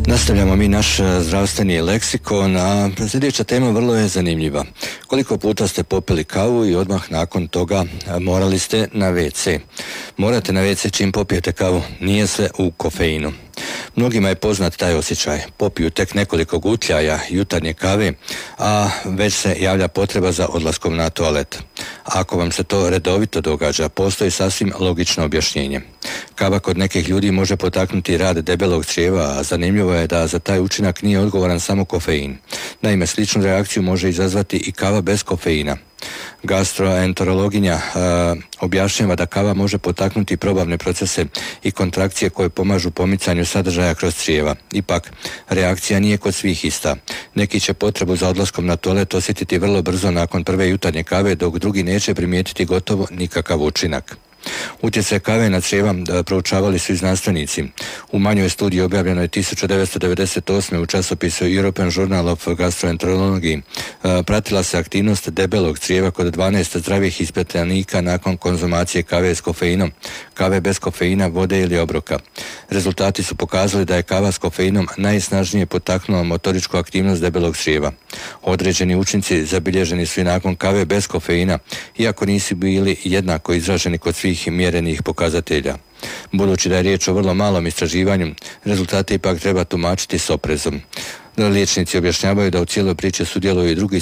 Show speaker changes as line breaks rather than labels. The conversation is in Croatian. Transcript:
Nastavljamo mi naš zdravstveni leksikon, a sljedeća tema vrlo je zanimljiva. Koliko puta ste popili kavu i odmah nakon toga morali ste na WC? Morate na WC čim popijete kavu, nije sve u kofeinu. Mnogima je poznat taj osjećaj. Popiju tek nekoliko gutljaja jutarnje kave, a već se javlja potreba za odlaskom na toalet. Ako vam se to redovito događa, postoji sasvim logično objašnjenje. Kava kod nekih ljudi može potaknuti rad debelog crijeva, a zanimljivo je da za taj učinak nije odgovoran samo kofein. Naime, sličnu reakciju može izazvati i kava bez kofeina. Gastroenterologinja objašnjava da kava može potaknuti probavne procese i kontrakcije koje pomažu pomicanju sadržaja kroz crijeva. Ipak, reakcija nije kod svih ista. Neki će potrebu za odlaskom na toalet osjetiti vrlo brzo nakon prve jutarnje kave, dok drugi neće primijetiti gotovo nikakav učinak. Utjecaj kave na crijeva proučavali su i znanstvenici. U manjoj studiji objavljenoj 1998. u časopisu European Journal of Gastroenterology pratila se aktivnost debelog crijeva kod 12 zdravih ispitanika nakon konzumacije kave s kofeinom, kave bez kofeina, vode ili obroka. Rezultati su pokazali da je kava s kofeinom najsnažnije potaknula motoričku aktivnost debelog crijeva. Određeni učinci zabilježeni su i nakon kave bez kofeina, iako nisu bili jednako izraženi kod svih mjerenih pokazatelja. Budući da je riječ o vrlo malom istraživanju, rezultate ipak treba tumačiti s oprezom. Liječnici objašnjavaju da u cijeloj priči sudjeluju i drugi